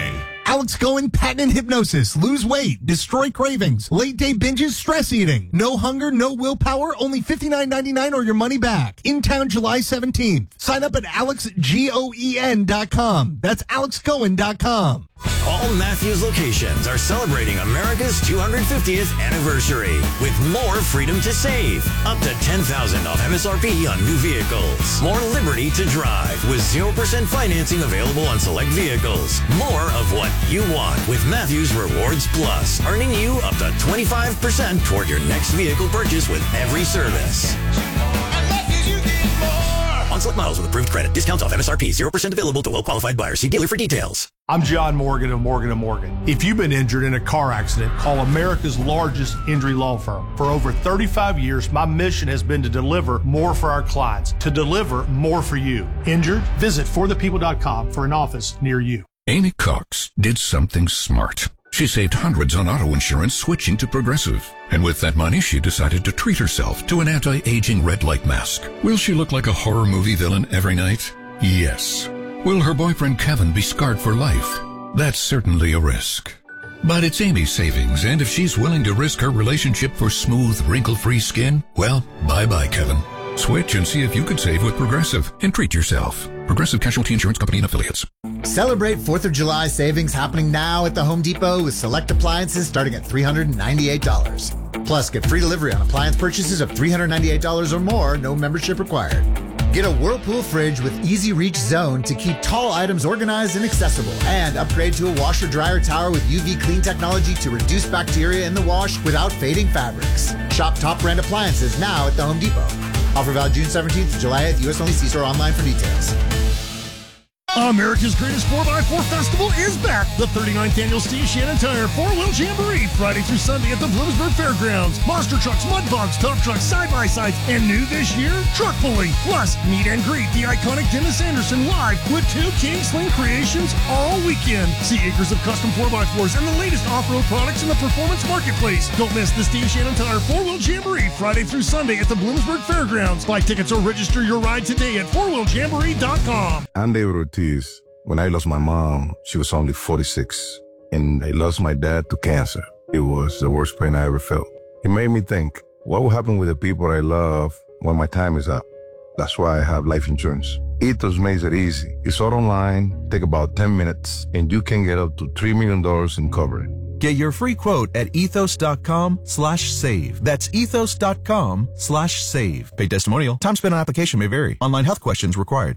today. Alex Cohen, patent hypnosis, lose weight, destroy cravings, late day binges, stress eating. No hunger, no willpower, only $59.99 or your money back. In town July 17th. Sign up at alexgoen.com. That's alexcohen.com. All Matthews locations are celebrating America's 250th anniversary with more freedom to save. Up to $10,000 off MSRP on new vehicles. More liberty to drive with 0% financing available on select vehicles. More of what you want with Matthews Rewards Plus, earning you up to 25% toward your next vehicle purchase with every service. On select models with approved credit. Discounts off MSRP. 0% available to well-qualified buyers. See dealer for details. I'm John Morgan of Morgan & Morgan. If you've been injured in a car accident, call America's largest injury law firm. For over 35 years, my mission has been to deliver more for our clients, to deliver more for you. Injured? Visit forthepeople.com for an office near you. Amy Cox did something smart. She saved hundreds on auto insurance switching to Progressive. And with that money, she decided to treat herself to an anti-aging red light mask. Will she look like a horror movie villain every night? Yes. Will her boyfriend Kevin be scarred for life? That's certainly a risk. But it's Amy's savings, and if she's willing to risk her relationship for smooth, wrinkle-free skin, well, bye-bye, Kevin. Switch and see if you could save with Progressive and treat yourself. Progressive Casualty Insurance Company and Affiliates. Celebrate 4th of July savings happening now at the Home Depot with select appliances starting at $398. Plus, get free delivery on appliance purchases of $398 or more, no membership required. Get a Whirlpool fridge with Easy Reach Zone to keep tall items organized and accessible. And upgrade to a washer-dryer tower with UV clean technology to reduce bacteria in the wash without fading fabrics. Shop top brand appliances now at the Home Depot. Offer valid June 17th to July 8th. U.S. only. See store online for details. America's Greatest 4x4 Festival is back. The 39th Annual Steve Shannon Tire 4-Wheel Jamboree, Friday through Sunday at the Bloomsburg Fairgrounds. Monster trucks, mud bugs, tough trucks, side-by-sides, and new this year, truck pulling. Plus, meet and greet the iconic Dennis Anderson live with 2 King Sling creations all weekend. See acres of custom 4x4s and the latest off-road products in the performance marketplace. Don't miss the Steve Shannon Tire 4-Wheel Jamboree, Friday through Sunday at the Bloomsburg Fairgrounds. Buy tickets or register your ride today at 4wheeljamboree.com. I'm David Ortiz. When I lost my mom, she was only 46, and I lost my dad to cancer. It was the worst pain I ever felt. It made me think, what will happen with the people I love when my time is up? That's why I have life insurance. Ethos makes it easy. It's all online, take about 10 minutes, and you can get up to $3 million in coverage. Get your free quote at ethos.com/save. That's ethos.com/save. Paid testimonial. Time spent on application may vary. Online health questions required.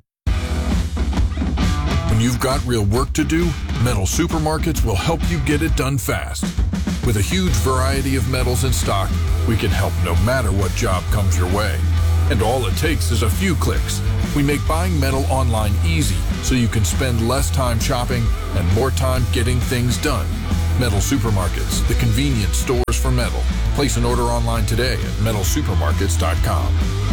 When you've got real work to do, Metal Supermarkets will help you get it done fast. With a huge variety of metals in stock, we can help no matter what job comes your way. And all it takes is a few clicks. We make buying metal online easy so you can spend less time shopping and more time getting things done. Metal Supermarkets, the convenience stores for metal. Place an order online today at metalsupermarkets.com.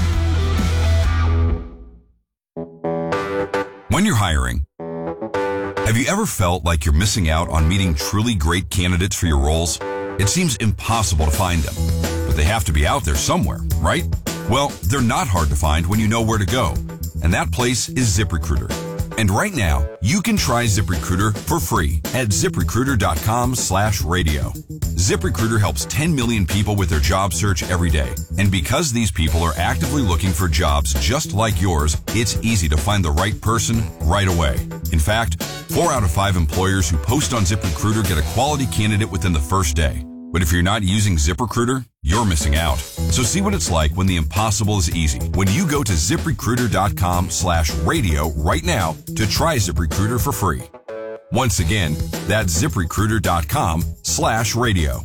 When you're hiring, have you ever felt like you're missing out on meeting truly great candidates for your roles? It seems impossible to find them, but they have to be out there somewhere, right? Well, they're not hard to find when you know where to go, and that place is ZipRecruiter. And right now, you can try ZipRecruiter for free at ZipRecruiter.com/radio. ZipRecruiter helps 10 million people with their job search every day. And because these people are actively looking for jobs just like yours, it's easy to find the right person right away. In fact, 4 out of 5 employers who post on ZipRecruiter get a quality candidate within the first day. But if you're not using ZipRecruiter, you're missing out. So see what it's like when the impossible is easy. When you go to ZipRecruiter.com/radio right now to try ZipRecruiter for free. Once again, that's ZipRecruiter.com/radio.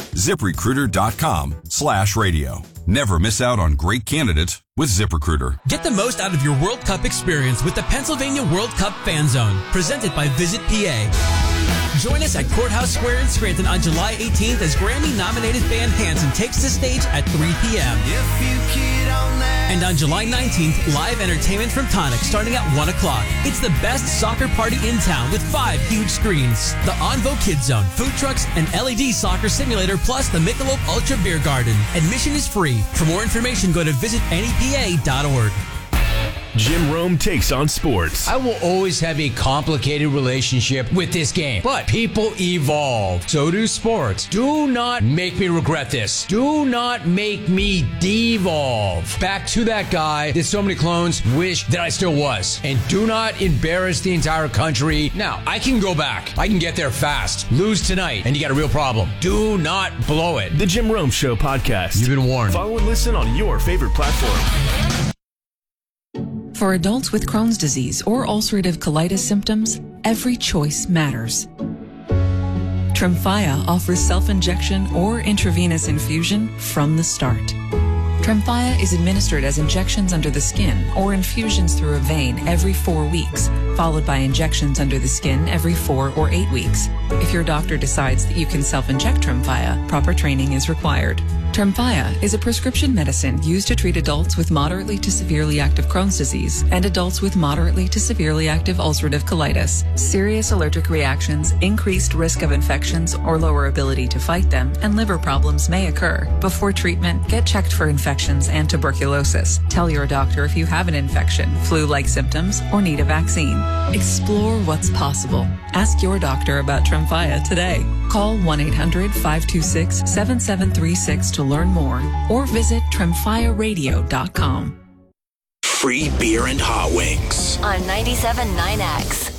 ZipRecruiter.com/radio. Never miss out on great candidates with ZipRecruiter. Get the most out of your World Cup experience with the Pennsylvania World Cup Fan Zone, presented by Visit PA. Join us at Courthouse Square in Scranton on July 18th as Grammy-nominated band Hanson takes the stage at 3 p.m. And on July 19th, live entertainment from Tonic starting at 1 o'clock. It's the best soccer party in town with 5 huge screens. The Onvo Kids Zone, food trucks, an LED soccer simulator, plus the Michelob Ultra Beer Garden. Admission is free. For more information, go to visitnepa.org. Jim Rome takes on sports. I will always have a complicated relationship with this game, but people evolve. So do sports. Do not make me regret this. Do not make me devolve back to that guy that so many clones wish that I still was. And do not embarrass the entire country. Now, I can go back. I can get there fast. Lose tonight, and you got a real problem. Do not blow it. The Jim Rome Show podcast. You've been warned. Follow and listen on your favorite platform. For adults with Crohn's disease or ulcerative colitis symptoms, every choice matters. Tremfya offers self-injection or intravenous infusion from the start. Tremfya is administered as injections under the skin or infusions through a vein every 4 weeks, followed by injections under the skin every 4 or 8 weeks. If your doctor decides that you can self-inject Tremfya, proper training is required. Tremfya is a prescription medicine used to treat adults with moderately to severely active Crohn's disease and adults with moderately to severely active ulcerative colitis. Serious allergic reactions, increased risk of infections or lower ability to fight them, and liver problems may occur. Before treatment, get checked for infections and tuberculosis. Tell your doctor if you have an infection, flu-like symptoms, or need a vaccine. Explore what's possible. Ask your doctor about Tremfya today. Call 1-800-526-7736 to learn more or visit TremfyaRadio.com. Free beer and hot wings on 97.9X.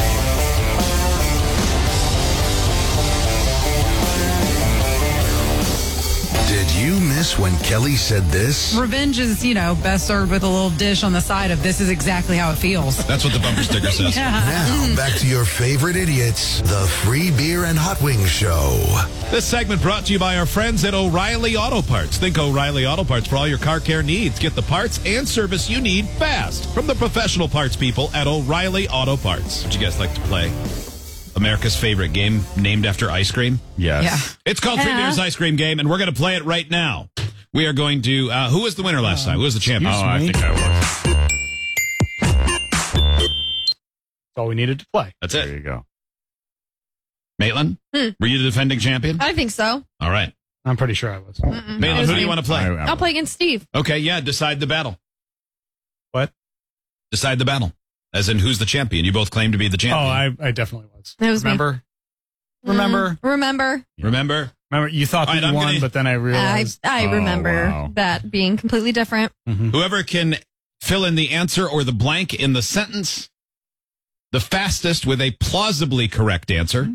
Did you miss when Kelly said this? Revenge is, best served with a little dish on the side of this is exactly how it feels. That's what the bumper sticker says. Yeah. Now, back to your favorite idiots, the Free Beer and Hot Wings Show. This segment brought to you by our friends at O'Reilly Auto Parts. Think O'Reilly Auto Parts for all your car care needs. Get the parts and service you need fast from the professional parts people at O'Reilly Auto Parts. Would you guys like to play America's favorite game named after ice cream? Yes. Yeah. It's called Free Beer's Ice Cream Game, and we're going to play it right now. We are going to... who was the winner last time? Who was the champion? I think I was. That's all we needed to play. That's it. There you go. Maitland? Were you the defending champion? I think so. All right. I'm pretty sure I was. Maitland, who do you want to play? I'll play against Steve. Okay, yeah, decide the battle. What? Decide the battle. As in, who's the champion? You both claim to be the champion. Oh, I definitely was. It was Remember? Remember. You thought that you won, but then I realized. I remember that being completely different. Mm-hmm. Whoever can fill in the answer or the blank in the sentence the fastest with a plausibly correct answer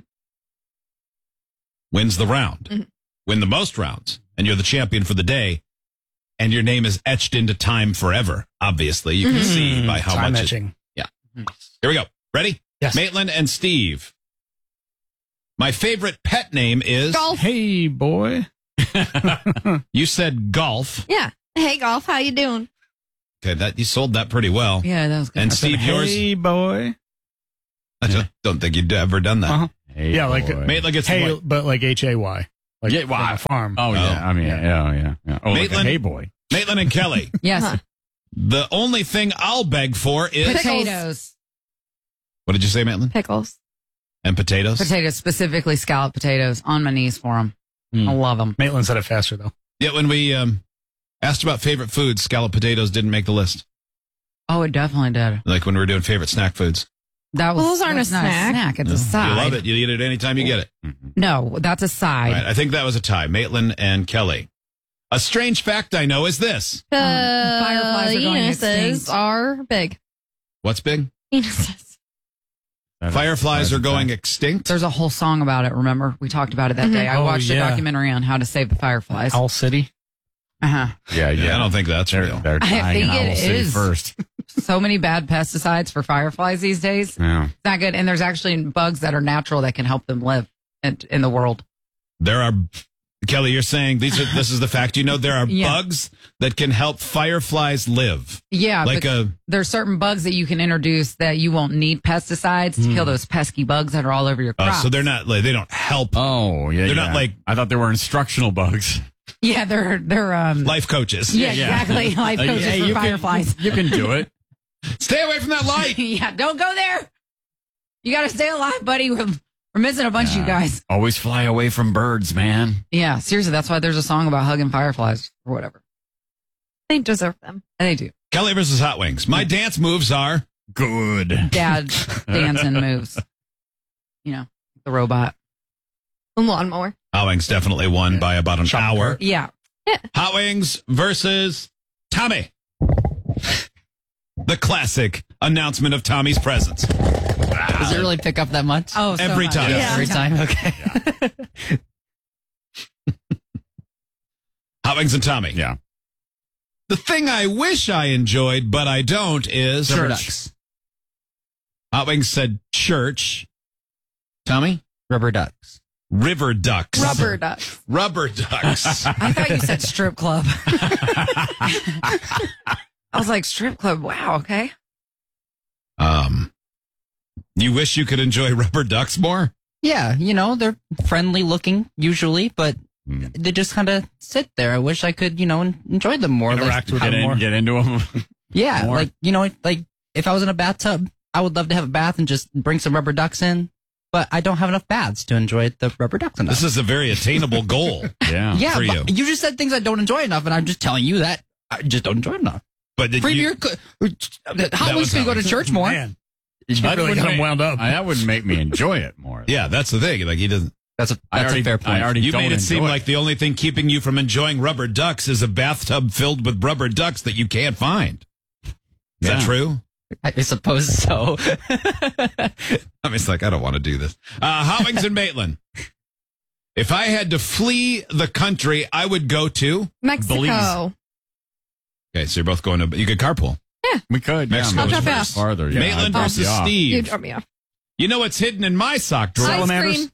wins the round. Mm-hmm. Win the most rounds, and you're the champion for the day. And your name is etched into time forever. Obviously, you can see by how time much. etching. Yeah. Here we go. Ready? Yes. Maitland and Steve. My favorite pet name is Golf. Hey, boy. You said golf. Yeah. Hey, Golf, how you doing? Okay, you sold that pretty well. Yeah, that was good. And Steve, yours. Hey, boy. I just don't think you'd ever done that. Uh-huh. Hey, yeah, like Maitland gets hey, the but like Hay. Like Yeah, wow. like a farm. Oh, yeah. I mean, yeah. Oh, like a Maitland- hey boy. Maitland and Kelly. Yes. The only thing I'll beg for is Potatoes. What did you say, Maitland? Pickles. And potatoes. Potatoes, specifically scalloped potatoes, on my knees for them. I love them. Maitland said it faster, though. Yeah, when we asked about favorite foods, scalloped potatoes didn't make the list. Oh, it definitely did. Like when we were doing favorite snack foods. That was, Those aren't that's a not snack. It's a side. You love it. You eat it anytime you get it. No, that's a side. All right, I think that was a tie. Maitland and Kelly. A strange fact I know is this. Fireflies are going Penises extinct. are big. What's big? Penises. Fireflies are going extinct. There's a whole song about it, remember? We talked about it that day. I watched a documentary on how to save the fireflies. Owl City? Uh-huh. Yeah. I don't think that's real. They're I dying in think Owl it City is. first. So many bad pesticides for fireflies these days. Yeah. It's not good. And there's actually bugs that are natural that can help them live in the world. There are, Kelly, you're saying this is the fact. You know, there are Yeah. bugs that can help fireflies live. Yeah, Like but there's certain bugs that you can introduce that you won't need pesticides to kill those pesky bugs that are all over your crops. so they're not like, they don't help. Oh, yeah. They're not like, I thought they were instructional bugs. Yeah, they're life coaches. Yeah, exactly. Life coaches hey, for you fireflies. You can do it. Stay away from that light. Yeah, don't go there. You got to stay alive, buddy. We're missing a bunch of you guys. Always fly away from birds, man. Yeah, seriously, that's why there's a song about hugging fireflies or whatever. They deserve them. They do. Kelly versus Hot Wings. My dance moves are good. Dad dancing moves. You know, the robot. Lawnmower. Hot Wings definitely won by about an hour. Yeah. Hot Wings versus Tommy. The classic announcement of Tommy's presence. Does it really pick up that much? Oh, so Every much. time. Yeah. Every time? Okay. Hot Wings and Tommy. Yeah. The thing I wish I enjoyed, but I don't, is Rubber church. ducks. Hot Wings said church. Tommy? Rubber ducks. River ducks. Rubber ducks. Rubber ducks. I thought you said strip club. I was like, strip club. Wow. Okay. You wish you could enjoy rubber ducks more? Yeah, they're friendly looking usually, but they just kind of sit there. I wish I could, enjoy them more. Interact with them more. Get into them. Yeah, more. like if I was in a bathtub, I would love to have a bath and just bring some rubber ducks in. But I don't have enough baths to enjoy the rubber ducks enough. This is a very attainable goal. Yeah, for you. You just said things I don't enjoy enough, and I'm just telling you that I just don't enjoy it enough. But Free beer, Hot Wings can go to church more. Man. That really got him wound up. That would make me enjoy it more. Yeah, that's the thing. Like he doesn't. That's a fair point. I already You don't made it seem enjoy like the only thing keeping you from enjoying rubber ducks is a bathtub filled with rubber ducks that you can't find. Is that true? I suppose so. I mean, it's like, I don't want to do this. Hot Wings and Maitland. If I had to flee the country, I would go to Mexico. Belize. Okay, so you're both going to, you could carpool. Yeah. We could. Mexico I'll is drop you first. off. Farther. Yeah, Maitland I'd drop versus you off. Steve. You drop me off. You know what's hidden in my sock drawer? Ice cream.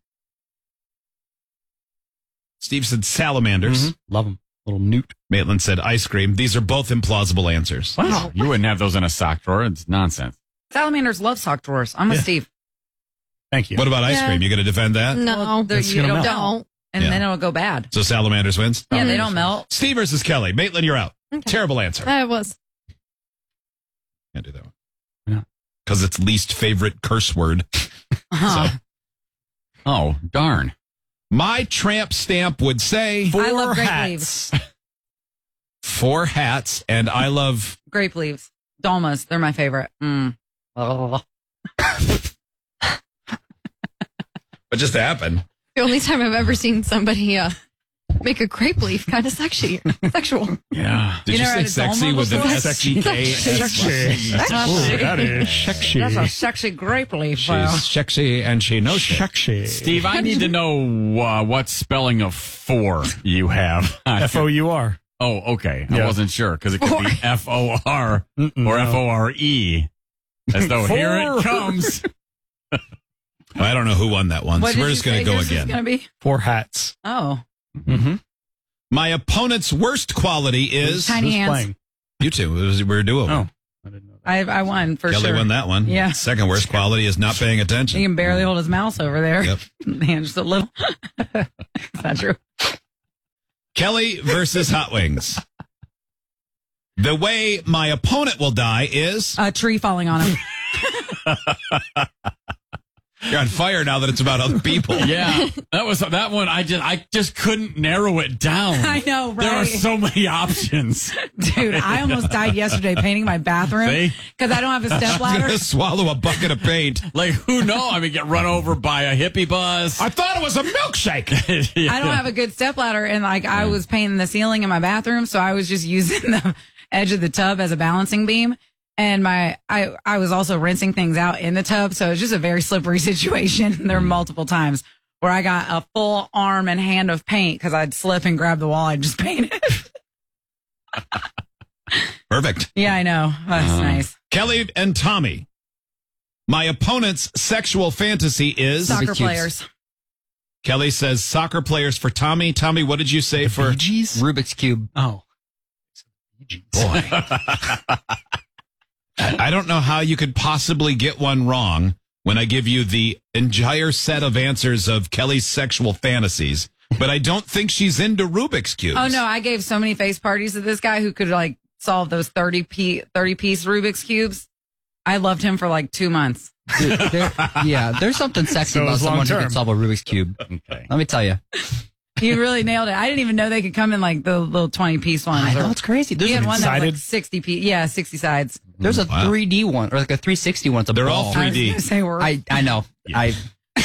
Steve said salamanders. Mm-hmm. Love them. Little newt. Maitland said ice cream. These are both implausible answers. What? You wouldn't have those in a sock drawer. It's nonsense. Salamanders love sock drawers. I'm with Steve. Thank you. What about ice Yeah. cream? You going to defend that? No. Well, It's you gonna don't, melt. and Yeah. then it'll go bad. So salamanders wins? Yeah, they don't melt. Steve versus Kelly. Maitland, you're out. Okay. Terrible answer. It was. Can't do that one. Yeah. Because it's least favorite curse word. Uh-huh. So, Oh, darn. my tramp stamp would say I love grape hats. leaves. 4 hats, and I love Grape leaves. Dolmas. They're my favorite. what just happened. The only time I've ever seen somebody make a grape leaf kind of sexual. Yeah. Did you never say had a sexy Dolma with an before? S-C-K? Sexy. Sexy. That is sexy. That's a sexy grape leaf. Wow. She's sexy and she knows it. Sexy. Steve, I need to know what spelling of 4 you have. F-O-U-R. Oh, okay. I Yeah. wasn't sure because it could be F-O-R or F-O-R-E. As though here it comes. I don't know who won that one, What so did we're you just going say to go yours is again. gonna be? 4 hats. Oh. Mm-hmm. My opponent's worst quality is Tiny Who's hands. playing? you two. We're a duo. Oh. I didn't know that. I won for Kelly sure. won that one. Yeah. Second worst quality is not paying He attention. can barely hold his mouse over there. Yep. Man, just a little. It's not true. Kelly versus Hot Wings. The way my opponent will die is A tree falling on him. you're on fire now that it's about other people. Yeah, that one. I just couldn't narrow it down. I know, right? There are so many options. Dude, I almost died yesterday painting my bathroom See? because I don't have a step I'm ladder. gonna swallow a bucket of paint. Like, who knows? I mean, get run over by a hippie bus. I thought it was a milkshake. I don't have a good step ladder, and like I was painting the ceiling in my bathroom, so I was just using the edge of the tub as a balancing beam. And I was also rinsing things out in the tub, so it's just a very slippery situation. There were multiple times where I got a full arm and hand of paint because I'd slip and grab the wall I'd just painted. Perfect. Yeah, I know. That's nice. Kelly and Tommy. My opponent's sexual fantasy is Soccer players. Kelly says soccer players for Tommy. Tommy, what did you say for Rubik's Cube. Oh. Boy. I don't know how you could possibly get one wrong when I give you the entire set of answers of Kelly's sexual fantasies, but I don't think she's into Rubik's Cubes. Oh, no. I gave so many face parties to this guy who could like solve those 30-piece Rubik's Cubes. I loved him for like 2 months. Dude, there's something sexy So about it's someone who long-term. can solve a Rubik's Cube. Okay. Let me tell you. You really nailed it. I didn't even know they could come in like the little 20-piece ones. I know, it's crazy. We had one that was sided? like 60 piece. Yeah, 60 sides. There's a 3D one, or like a 360 one. It's a They're ball. all 3D. I was gonna say we're I know. Yeah.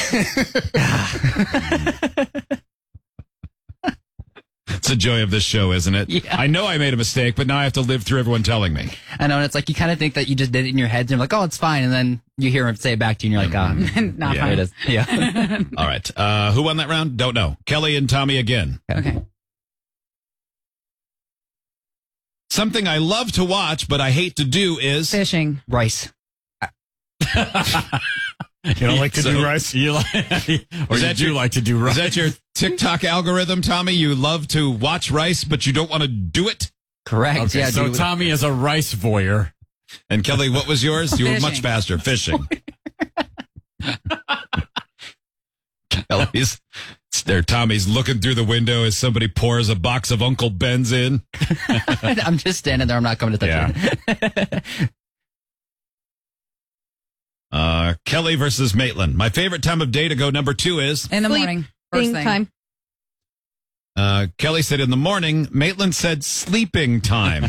It's the joy of this show, isn't it? Yeah. I know I made a mistake, but now I have to live through everyone telling me. I know, and it's like you kind of think that you just did it in your head, and you're like, oh, it's fine, and then you hear him say it back to you, and you're like, oh, not Yeah. fine. it is. Yeah. All right. Who won that round? Don't know. Kelly and Tommy again. Okay. Something I love to watch, but I hate to do is Fishing. Rice. You don't like to do rice? You like, or Is you that do your- like to do rice? Is that your TikTok algorithm, Tommy? You love to watch rice, but you don't want to do it? Correct. Okay, Yeah. so dude. Tommy is a rice voyeur. And Kelly, what was yours? You were Fishing. much faster. Fishing. Kelly's there. Tommy's looking through the window as somebody pours a box of Uncle Ben's in. I'm just standing there. I'm not coming to touch it. Kelly versus Maitland. My favorite time of day to go number 2 is In the Sleep. morning. First Being thing. time. Kelly said in the morning. Maitland said sleeping time.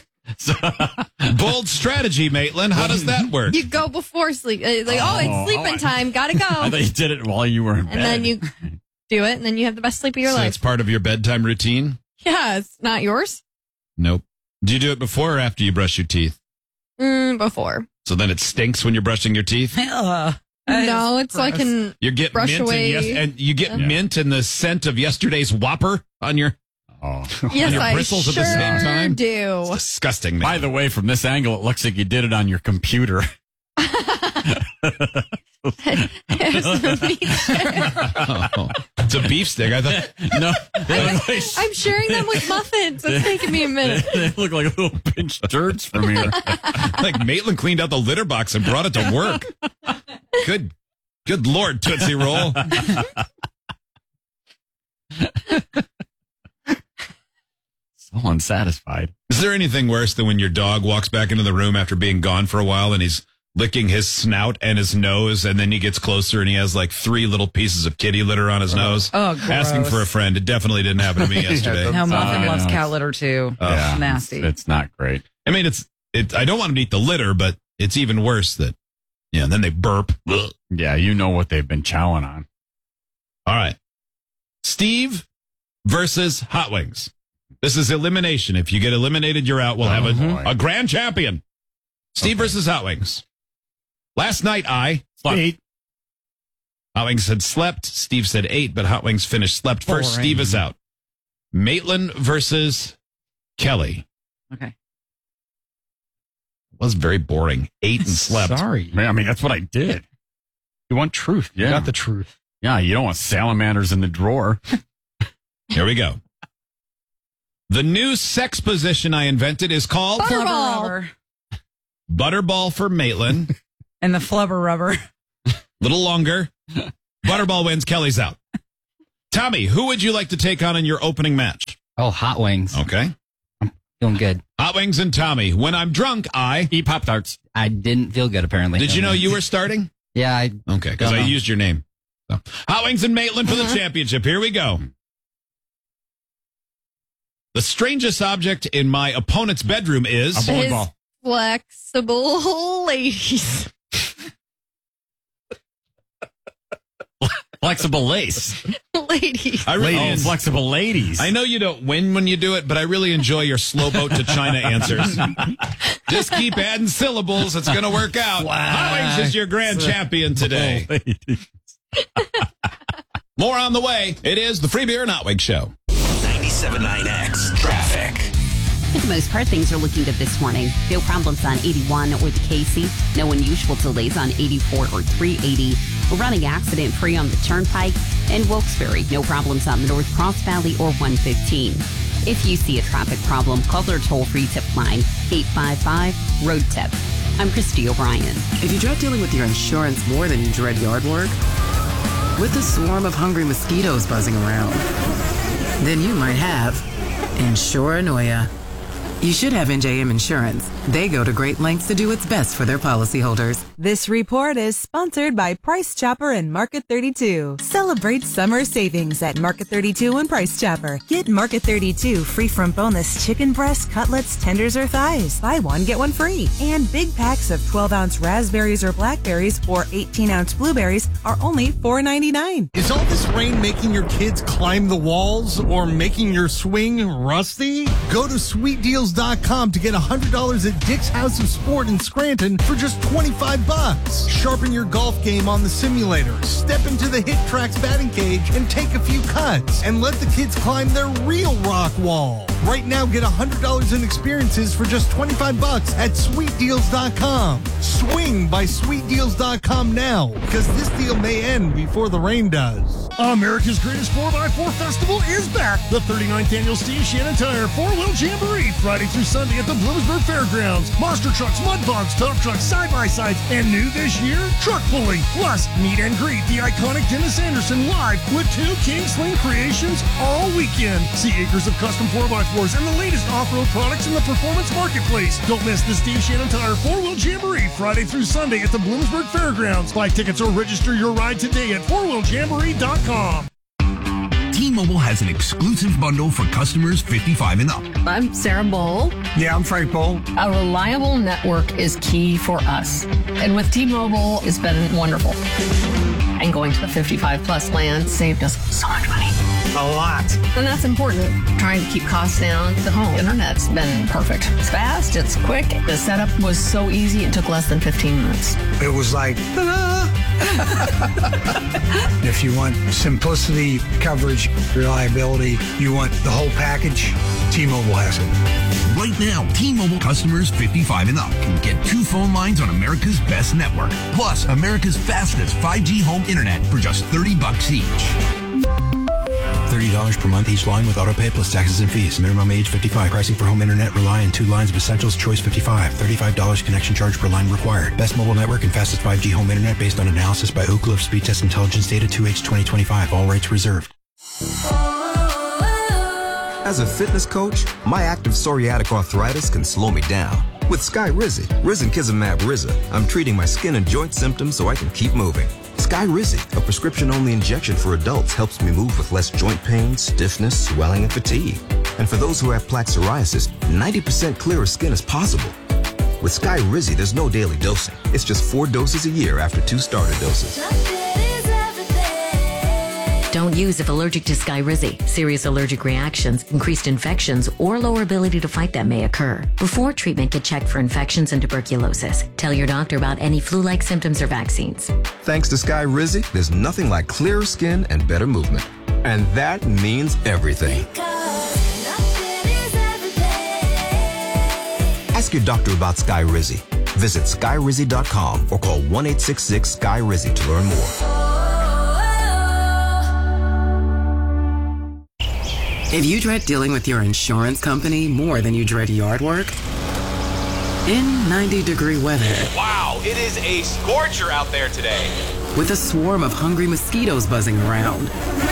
Bold strategy, Maitland. How does that work? You go before sleep. Like, it's sleeping time. Gotta go. I thought you did it while you were in bed. And then you do it, and then you have the best sleep of your So life. it's part of your bedtime routine? Yeah, it's not yours. Nope. Do you do it before or after you brush your teeth? Before. So then it stinks when you're brushing your teeth? Ugh. No, it's like an You get brush mint away. and you get mint and the scent of yesterday's Whopper on your Yes, your I bristles sure at the same time. do. It's disgusting, man. By the way, from this angle, it looks like you did it on your computer. It's a beef stick. I thought No, I'm sharing them with muffins. It's taking me a minute. they look like little pinched turds from here. like Maitland cleaned out the litter box and brought it to work. Good Lord, Tootsie Roll. So unsatisfied. Is there anything worse than when your dog walks back into the room after being gone for a while and he's licking his snout and his nose, and then he gets closer and he has like 3 little pieces of kitty litter on his nose? Oh, gross. Asking for a friend. It definitely didn't happen to me yesterday. No, Muffin I loves know. cat litter too. Yeah, Nasty. It's not great. I mean, I don't want him to eat the litter, but it's even worse that, and then they burp. Ugh. Yeah, you know what they've been chowing on. All right. Steve versus Hot Wings. This is elimination. If you get eliminated, you're out. We'll have a grand champion. Steve versus Hot Wings. Last night, I slept. 8. Hot Wings had slept. Steve said 8, but Hot Wings finished slept first. Boring. Steve is out. Maitland versus Kelly. Okay. It was very boring. 8 and slept. Sorry. I mean, that's what I did. You want truth. Yeah. You got the truth. Yeah, you don't want salamanders in the drawer. Here we go. The new sex position I invented is called Flubber Butterball. rubber. Butterball for Maitland. And the flubber rubber. Little longer. Butterball wins. Kelly's out. Tommy, who would you like to take on in your opening match? Oh, Hot Wings. Okay. Feeling good. Hot Wings and Tommy. When I'm drunk, I eat Pop-Tarts. I didn't feel good, apparently. Did you know you were starting? Yeah, I. Okay, because I used your name. So. Hot Wings and Maitland for the championship. Here we go. The strangest object in my opponent's bedroom is A bowling His ball. flexible ladies. Flexible lace. Ladies. Flexible ladies. I know you don't win when you do it, but I really enjoy your slow boat to China answers. Just keep adding syllables. It's going to work out. Hot Wings is your grand champion today. More on the way. It is the Free Beer and Hot Wings Show. 97.9X Traffic. For the most part, things are looking good this morning. No problems on 81 or the Casey. No unusual delays on 84 or 380. We're running accident-free on the Turnpike. And Wilkes-Barre, no problems on the North Cross Valley or 115. If you see a traffic problem, call their toll-free tip line, 855-ROAD-TIP. I'm Christy O'Brien. If you dread dealing with your insurance more than you dread yard work, with a swarm of hungry mosquitoes buzzing around, then you might have Insuranoia. You should have NJM Insurance. They go to great lengths to do what's best for their policyholders. This report is sponsored by Price Chopper and Market 32. Celebrate summer savings at Market 32 and Price Chopper. Get Market 32 free from bonus chicken breasts, cutlets, tenders, or thighs. Buy one, get one free. And big packs of 12-ounce raspberries or blackberries or 18-ounce blueberries are only $4.99. Is all this rain making your kids climb the walls or making your swing rusty? Go to sweetdeals.com to get $100 at Dick's House of Sport in Scranton for just $25. Sharpen your golf game on the simulator, step into the Hit Tracks batting cage, and take a few cuts. And let the kids climb their real rock wall. Right now, get $100 in experiences for just $25 at sweetdeals.com. Swing by sweetdeals.com now, because this deal may end before the rain does. America's Greatest 4x4 Festival is back. The 39th Annual Steve Shannon Tire 4-Wheel Jamboree, Friday through Sunday at the Bloomsburg Fairgrounds. Monster trucks, mud bugs, tough trucks, side-by-sides, and new this year, truck pulling. Plus, meet and greet the iconic Dennis Anderson live with 2 King Sling creations all weekend. See acres of custom 4x4s and the latest off-road products in the performance marketplace. Don't miss the Steve Shannon Tire 4-Wheel Jamboree, Friday through Sunday at the Bloomsburg Fairgrounds. Buy tickets or register your ride today at 4wheeljamboree.com. T-Mobile has an exclusive bundle for customers 55 and up. I'm Sarah Bowl. Yeah, I'm Frank Bowl. A reliable network is key for us. And with T-Mobile, it's been wonderful. And going to the 55-plus plan saved us so much money. A lot. And that's important. Trying to keep costs down. The home internet's been perfect. It's fast, it's quick. The setup was so easy, it took less than 15 minutes. It was like, ta-da! If you want simplicity, coverage, reliability, you want the whole package, T-Mobile has it. Right now, T-Mobile customers 55 and up can get 2 phone lines on America's best network, plus America's fastest 5G home internet for just $30 each. $30 per month each line with autopay plus taxes and fees. Minimum age 55. Pricing for home internet rely on 2 lines of Essentials Choice 55. $35 connection charge per line required. Best mobile network and fastest 5G home internet based on analysis by Ookla of Speed Test Intelligence Data 2H 2025. All rates reserved. As a fitness coach, my active psoriatic arthritis can slow me down. With Skyrizi, Risankizumab Riza, I'm treating my skin and joint symptoms so I can keep moving. Skyrizi, a prescription-only injection for adults, helps me move with less joint pain, stiffness, swelling, and fatigue. And for those who have plaque psoriasis, 90% clearer skin is possible. With Skyrizi, there's no daily dosing. It's just 4 doses a year after 2 starter doses. Don't use if allergic to Skyrizi. Serious allergic reactions, increased infections, or lower ability to fight them may occur. Before treatment, get checked for infections and tuberculosis. Tell your doctor about any flu-like symptoms or vaccines. Thanks to Skyrizi, there's nothing like clearer skin and better movement. And that means everything. Ask your doctor about Skyrizi. Visit Skyrizi.com or call 1-866-SKY-RIZI to learn more. If you dread dealing with your insurance company more than you dread yard work, in 90-degree weather. Wow, it is a scorcher out there today. With a swarm of hungry mosquitoes buzzing around,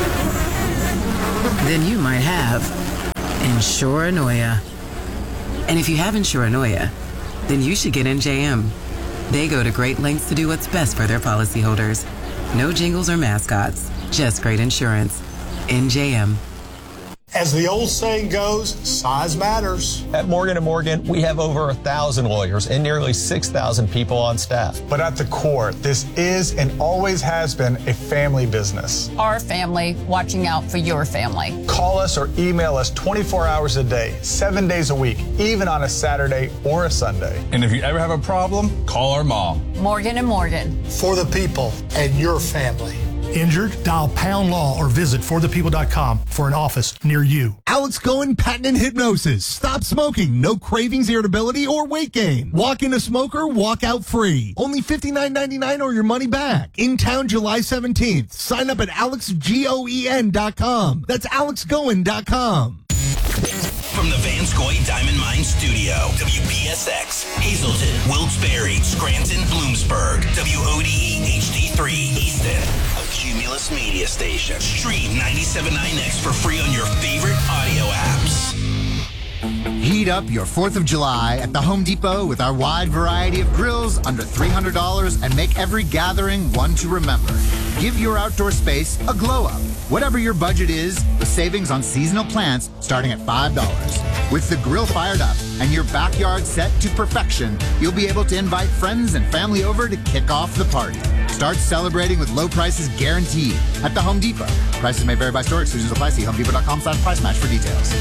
then you might have Insuranoia. And if you have Insuranoia, then you should get NJM. They go to great lengths to do what's best for their policyholders. No jingles or mascots, just great insurance. NJM. As the old saying goes, size matters. At Morgan & Morgan, we have over 1,000 lawyers and nearly 6,000 people on staff. But at the core, this is and always has been a family business. Our family watching out for your family. Call us or email us 24 hours a day, 7 days a week, even on a Saturday or a Sunday. And if you ever have a problem, call our mom. Morgan & Morgan. For the people and your family. Injured? Dial Pound Law or visit forthepeople.com for an office near you. Alex Cohen Patent and Hypnosis. Stop smoking. No cravings, irritability, or weight gain. Walk in a smoker, walk out free. Only $59.99 or your money back. In town July 17th. Sign up at alexgoen.com. That's alexgoen.com. From the Vanscoy Diamond Mine Studio, WPSX, Hazleton, Wilkes-Barre, Scranton, Bloomsburg, WODE HD3, Easton, a Cumulus media station. Stream 97.9X for free on your favorite audio apps. Heat up your 4th of July at the Home Depot with our wide variety of grills under $300 and make every gathering one to remember. Give your outdoor space a glow up. Whatever your budget is, the savings on seasonal plants starting at $5. With the grill fired up and your backyard set to perfection, you'll be able to invite friends and family over to kick off the party. Start celebrating with low prices guaranteed at the Home Depot. Prices may vary by store. Exclusions apply. See HomeDepot.com/price match for details.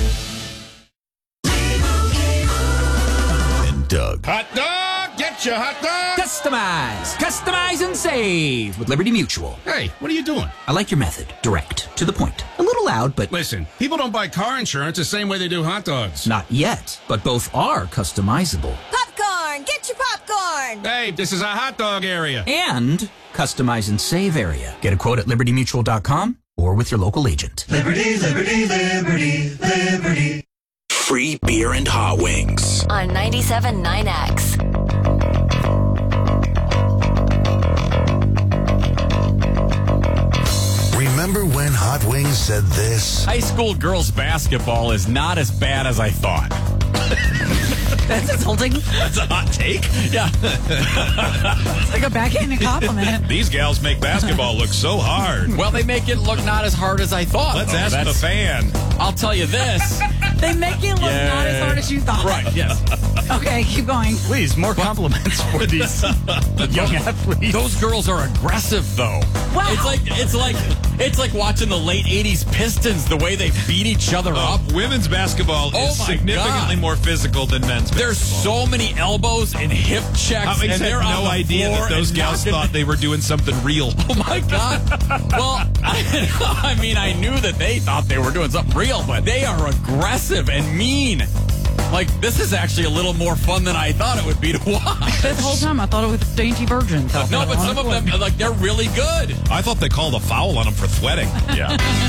And Doug. Hot dog! Get your hot dog! Customize! Customize and save with Liberty Mutual. Hey, what are you doing? I like your method. Direct. To the point. A little loud, but... Listen, people don't buy car insurance the same way they do hot dogs. Not yet, but both are customizable. Popcorn! Get your popcorn! Hey, this is a hot dog area. And customize and save area. Get a quote at libertymutual.com or with your local agent. Liberty, liberty, liberty, liberty. Free beer and hot wings. On 97.9X. Remember when Hot Wings said this? High school girls basketball is not as bad as I thought. That's insulting. That's a hot take. Yeah. It's like a backhanded compliment. These gals make basketball look so hard. Well, they make it look not as hard as I thought. Let's ask the fan. I'll tell you this. They make it look not as hard as you thought. Right, yes. Okay, keep going. Please, more compliments for these young athletes. Those girls are aggressive, though. Wow. It's like watching the late 80s Pistons, the way they beat each other up. Women's basketball is significantly more physical than men's basketball. There's so many elbows and hip checks, and they're no idea that those gals thought they were doing something real. Oh, my God. Well, I mean, I knew that they thought they were doing something real, but they are aggressive and mean. Like, this is actually a little more fun than I thought it would be to watch. This whole time I thought it was Dainty Virgin. No, but some of them, like, they're really good. I thought they called a foul on them for sweating. Yeah.